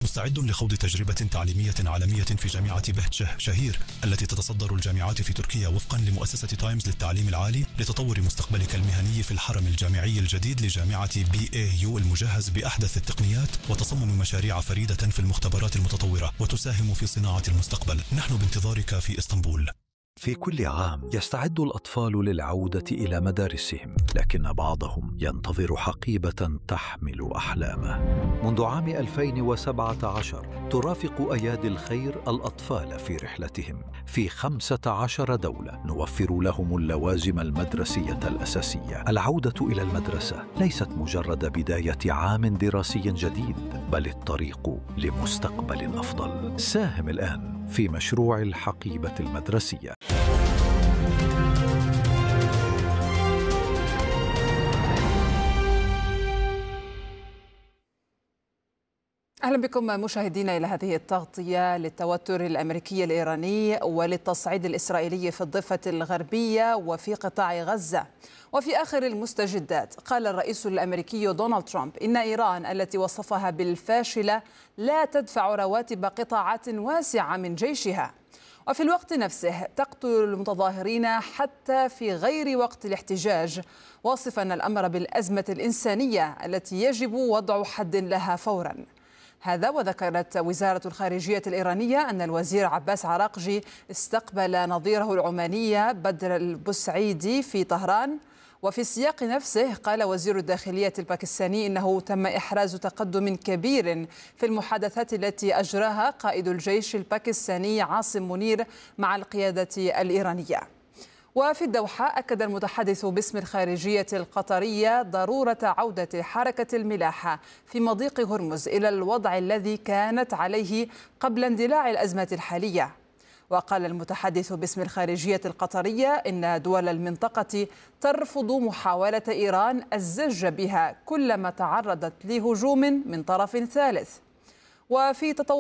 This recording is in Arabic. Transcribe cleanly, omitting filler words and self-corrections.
مستعد لخوض تجربة تعليمية عالمية في جامعة بهجة شهير التي تتصدر الجامعات في تركيا وفقا لمؤسسة تايمز للتعليم العالي لتطور مستقبلك المهني في الحرم الجامعي الجديد لجامعة BAU المجهز بأحدث التقنيات وتصمم مشاريع فريدة في المختبرات المتطورة وتساهم في صناعة المستقبل. نحن بانتظارك في إسطنبول. في كل عام يستعد الأطفال للعودة إلى مدارسهم، لكن بعضهم ينتظر حقيبة تحمل أحلامه. منذ عام 2017 ترافق أيادي الخير الأطفال في رحلتهم في 15 دولة، نوفر لهم اللوازم المدرسية الأساسية. العودة إلى المدرسة ليست مجرد بداية عام دراسي جديد، بل الطريق لمستقبل أفضل. ساهم الآن في مشروع الحقيبة المدرسية. أهلا بكم مشاهدينا إلى هذه التغطية للتوتر الأمريكي الإيراني وللتصعيد الإسرائيلي في الضفة الغربية وفي قطاع غزة. وفي آخر المستجدات قال الرئيس الأمريكي دونالد ترامب إن إيران التي وصفها بالفاشلة لا تدفع رواتب قطاعات واسعة من جيشها، وفي الوقت نفسه تقتل المتظاهرين حتى في غير وقت الاحتجاج، واصفا الأمر بالأزمة الإنسانية التي يجب وضع حد لها فورا. هذا وذكرت وزارة الخارجية الإيرانية أن الوزير عباس عراقجي استقبل نظيره العماني بدر البسعيدي في طهران. وفي السياق نفسه قال وزير الداخلية الباكستاني إنه تم إحراز تقدم كبير في المحادثات التي أجراها قائد الجيش الباكستاني عاصم منير مع القيادة الإيرانية. وفي الدوحة أكد المتحدث باسم الخارجية القطرية ضرورة عودة حركة الملاحة في مضيق هرمز إلى الوضع الذي كانت عليه قبل اندلاع الأزمة الحالية. وقال المتحدث باسم الخارجية القطرية إن دول المنطقة ترفض محاولة إيران الزج بها كلما تعرضت لهجوم من طرف ثالث. وفي تطور